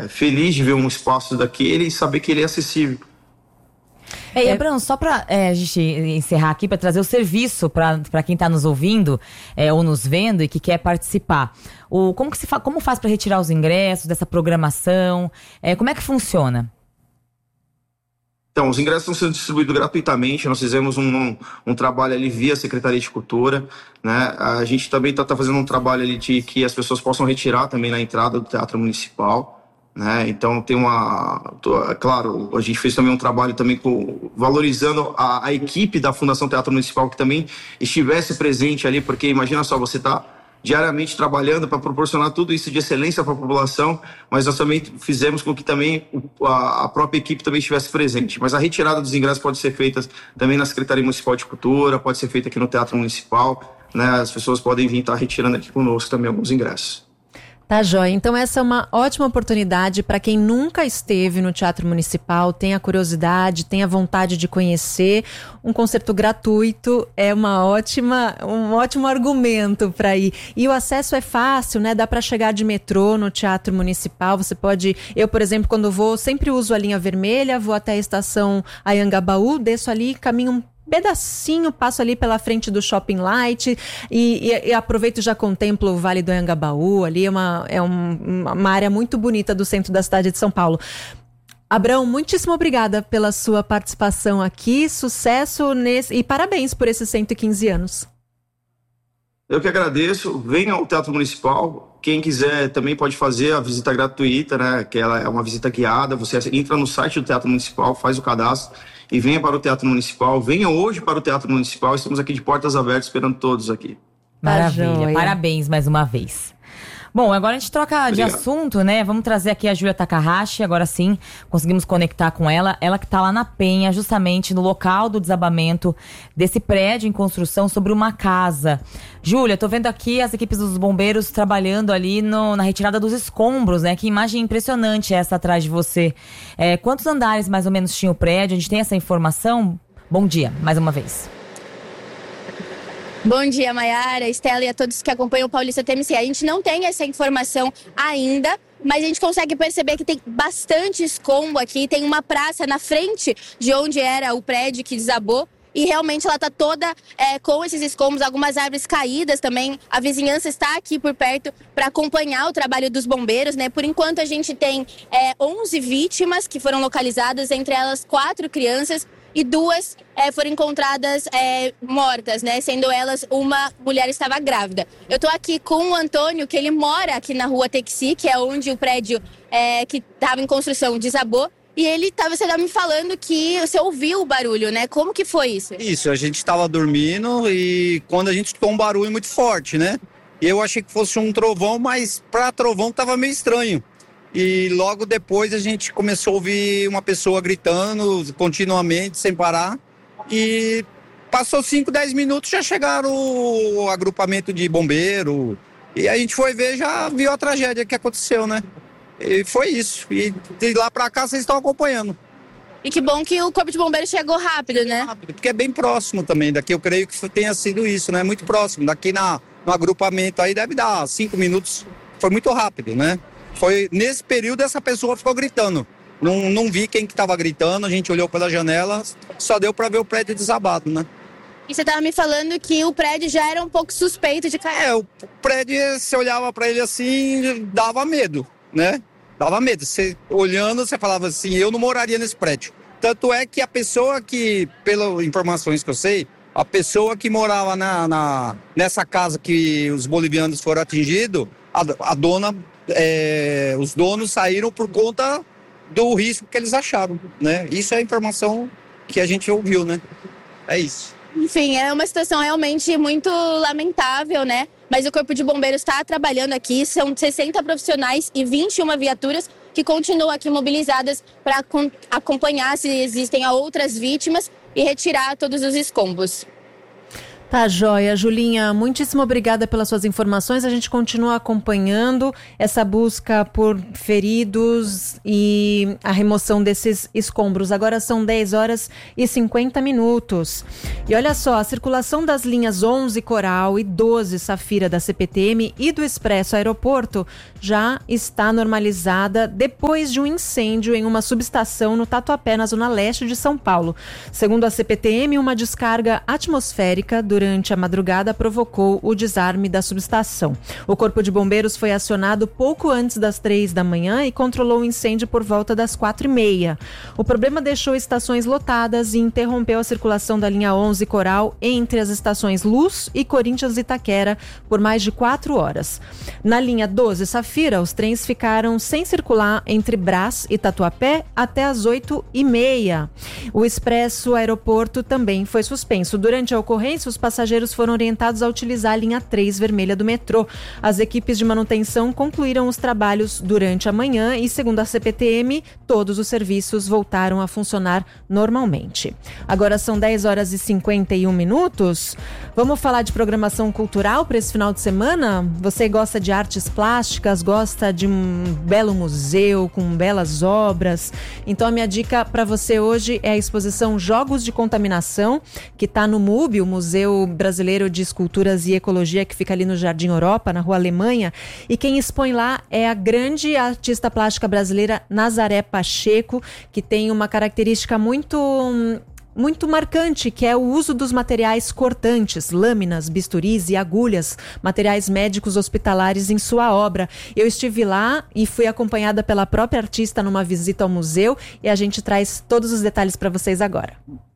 feliz de ver um espaço daquele e saber que ele é acessível. Abrão, só para a gente encerrar aqui, para trazer o serviço para quem está nos ouvindo ou nos vendo e que quer participar. Como faz para retirar os ingressos dessa programação? Como é que funciona? Então, os ingressos estão sendo distribuídos gratuitamente. Nós fizemos um trabalho ali via Secretaria de Cultura, né? A gente também está fazendo um trabalho ali de que as pessoas possam retirar também na entrada do Teatro Municipal, né? Então tem claro, a gente fez também um trabalho também valorizando a equipe da Fundação Teatro Municipal que também estivesse presente ali, porque imagina só, você está diariamente trabalhando para proporcionar tudo isso de excelência para a população, mas nós também fizemos com que também a própria equipe também estivesse presente. Mas a retirada dos ingressos pode ser feita também na Secretaria Municipal de Cultura, pode ser feita aqui no Teatro Municipal, né? As pessoas podem vir estar retirando aqui conosco também alguns ingressos. Tá joia, então essa é uma ótima oportunidade para quem nunca esteve no Teatro Municipal, tem a curiosidade, tem a vontade de conhecer. Um concerto gratuito é um ótimo argumento para ir. E o acesso é fácil, né? Dá para chegar de metrô no Teatro Municipal. Você pode, eu, por exemplo, quando vou, sempre uso a linha vermelha, vou até a estação Anhangabaú, desço ali, caminho um pedacinho, passo ali pela frente do Shopping Light e aproveito e já contemplo o Vale do Anhangabaú. Ali é uma área muito bonita do centro da cidade de São Paulo. Abrão, muitíssimo obrigada pela sua participação aqui, sucesso e parabéns por esses 115 anos. Eu que agradeço, venha ao Teatro Municipal, quem quiser também pode fazer a visita gratuita, né? Que ela é uma visita guiada, você entra no site do Teatro Municipal, faz o cadastro e venha para o Teatro Municipal, venha hoje para o Teatro Municipal, estamos aqui de portas abertas esperando todos aqui. Maravilha, parabéns mais uma vez. Bom, agora a gente troca de assunto, né? Vamos trazer aqui a Júlia Takahashi, agora sim, conseguimos conectar com ela. Ela que está lá na Penha, justamente no local do desabamento desse prédio em construção sobre uma casa. Júlia, tô vendo aqui as equipes dos bombeiros trabalhando ali na retirada dos escombros, né? Que imagem impressionante essa atrás de você. Quantos andares mais ou menos tinha o prédio? A gente tem essa informação? Bom dia, mais uma vez. Bom dia, Maiara, Estela e a todos que acompanham o Paulista TMC. A gente não tem essa informação ainda, mas a gente consegue perceber que tem bastante escombro aqui. Tem uma praça na frente de onde era o prédio que desabou. E realmente ela está toda com esses escombros, algumas árvores caídas também. A vizinhança está aqui por perto para acompanhar o trabalho dos bombeiros, né? Por enquanto a gente tem 11 vítimas que foram localizadas, entre elas 4 crianças e 2 foram encontradas mortas, né? Sendo elas, uma mulher estava grávida. Eu estou aqui com o Antônio, que ele mora aqui na rua Texi, que é onde o prédio que estava em construção desabou. E você estava me falando que você ouviu o barulho, né? Como que foi isso? Isso, a gente estava dormindo e quando a gente escutou um barulho muito forte, né? E eu achei que fosse um trovão, mas para trovão estava meio estranho. E logo depois a gente começou a ouvir uma pessoa gritando continuamente, sem parar. E passou 5, 10 minutos, já chegaram o agrupamento de bombeiro. E a gente foi ver, já viu a tragédia que aconteceu, né? E foi isso. E de lá pra cá vocês estão acompanhando. E que bom que o Corpo de Bombeiros chegou rápido, né? Rápido, porque é bem próximo também. Daqui eu creio que tenha sido isso, né? Muito próximo. Daqui no agrupamento aí deve dar 5 minutos. Foi muito rápido, né? Foi nesse período essa pessoa ficou gritando. Não vi quem que estava gritando, a gente olhou pela janela, só deu para ver o prédio desabado, né? E você estava me falando que o prédio já era um pouco suspeito de cair. O prédio, você olhava para ele assim, dava medo, né? Dava medo. Você olhando, você falava assim, eu não moraria nesse prédio. Tanto é que a pessoa que, pelas informações que eu sei, a pessoa que morava nessa casa que os bolivianos foram atingidos, a dona, os donos saíram por conta do risco que eles acharam, né? Isso é a informação que a gente ouviu, né? É isso. Enfim, é uma situação realmente muito lamentável, né? Mas o Corpo de Bombeiros está trabalhando aqui, são 60 profissionais e 21 viaturas que continuam aqui mobilizadas para acompanhar se existem outras vítimas e retirar todos os escombros. Tá joia, Julinha, muitíssimo obrigada pelas suas informações. A gente continua acompanhando essa busca por feridos e a remoção desses escombros. Agora são 10h50. E olha só, a circulação das linhas 11 Coral e 12 Safira da CPTM e do Expresso Aeroporto já está normalizada depois de um incêndio em uma subestação no Tatuapé, na zona leste de São Paulo. Segundo a CPTM, uma descarga atmosférica durante a madrugada provocou o desarme da subestação. O Corpo de Bombeiros foi acionado pouco antes das 3 da manhã e controlou o incêndio por volta das 4h30. O problema deixou estações lotadas e interrompeu a circulação da linha 11 Coral entre as estações Luz e Corinthians Itaquera por mais de 4 horas. Na linha 12 Safira, os trens ficaram sem circular entre Brás e Tatuapé até as 8h30. O Expresso Aeroporto também foi suspenso. Durante a ocorrência, os passageiros foram orientados a utilizar a linha 3 vermelha do metrô. As equipes de manutenção concluíram os trabalhos durante a manhã e, segundo a CPTM, todos os serviços voltaram a funcionar normalmente. Agora são 10h51. Vamos falar de programação cultural para esse final de semana? Você gosta de artes plásticas, gosta de um belo museu com belas obras? Então a minha dica para você hoje é a exposição Jogos de Contaminação, que está no MUB, o Museu Brasileiro de Esculturas e Ecologia, que fica ali no Jardim Europa, na Rua Alemanha. E quem expõe lá é a grande artista plástica brasileira Nazaré Pacheco, que tem uma característica muito marcante, que é o uso dos materiais cortantes, lâminas, bisturis e agulhas, materiais médicos hospitalares em sua obra. Eu estive lá e fui acompanhada pela própria artista numa visita ao museu e a gente traz todos os detalhes para vocês agora.